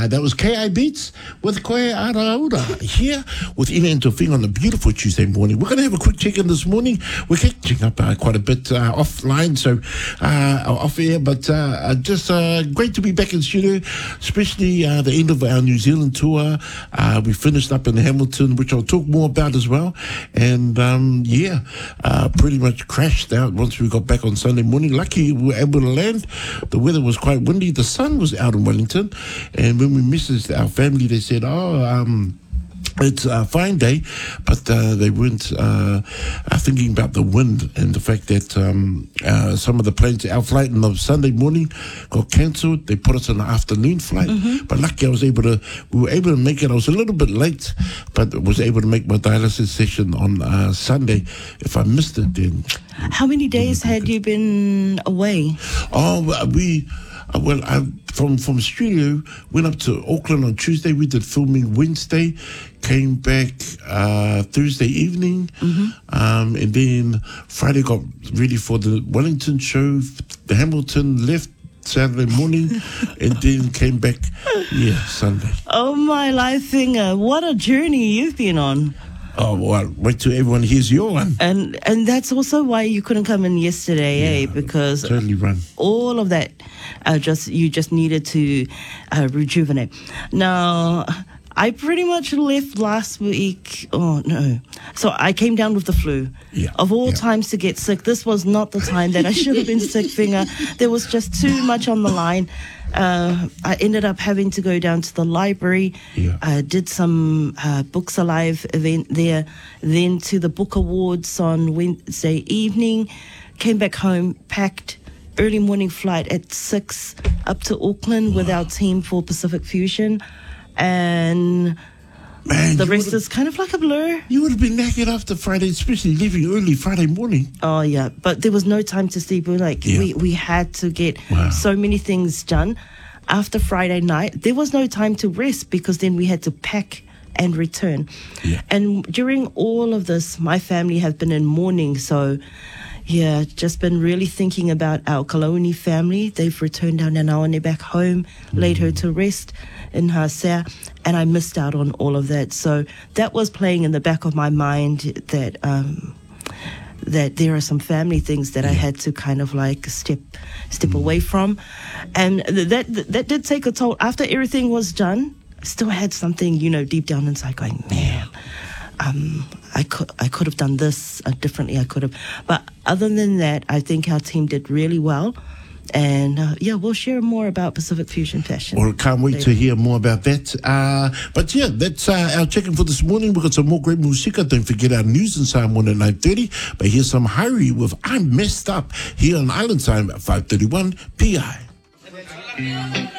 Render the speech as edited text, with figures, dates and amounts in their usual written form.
That was KI Beats with Koe Araura here with Ina and Tofing on a beautiful Tuesday morning. We're going to have a quick check-in this morning. We're catching up quite a bit offline, so off air, but just great to be back in studio, especially the end of our New Zealand tour. We finished up in Hamilton, which I'll talk more about as well. And pretty much crashed out once we got back on Sunday morning. Lucky we were able to land. The weather was quite windy. The sun was out in Wellington. And when we messaged our family, they said, it's a fine day, but they weren't thinking about the wind and the fact that some of the planes, our flight on the Sunday morning got cancelled. They put us on an afternoon flight, but lucky we were able to make it. I was a little bit late, but was able to make my dialysis session on Sunday. If I missed it, then... How many days had you been away? From studio, went up to Auckland on Tuesday. We did filming Wednesday, came back Thursday evening, and then Friday got ready for the Wellington show. The Hamilton left Saturday morning, and then came back, Sunday. Oh, my life finger. What a journey you've been on. Oh, well, wait till everyone hears your one. And that's also why you couldn't come in yesterday, because totally run. All of that, you just needed to rejuvenate. Now, I pretty much left last week. Oh, no. So I came down with the flu. Yeah. Of all times to get sick, this was not the time that I should have been sick, finger. There was just too much on the line. I ended up having to go down to the library, did some Books Alive event there, then to the Book Awards on Wednesday evening, came back home, packed early morning flight at 6 up to Auckland with our team for Pacific Fusion, and... Man, the rest is kind of like a blur. You would have been knackered after Friday, especially leaving early Friday morning. Oh, yeah. But there was no time to sleep. We had to get so many things done. After Friday night, there was no time to rest because then we had to pack and return. Yeah. And during all of this, my family have been in mourning. So, just been really thinking about our Kaloni family. They've returned down an hour and they're back home, laid her to rest in her sea, and I missed out on all of that. So that was playing in the back of my mind that there are some family things that I had to kind of like step away from, and that did take a toll. After everything was done, I still had something, deep down inside going, man, I could have done this differently. I could have, but other than that, I think our team did really well. And we'll share more about Pacific Fusion Fashion. Well, can't wait to hear more about that. But that's our check-in for this morning. We've got some more great music. Don't forget our news and Time 1 at 9:30. But here's some Hari with I'm Messed Up here on Island Time at 5:31 PI.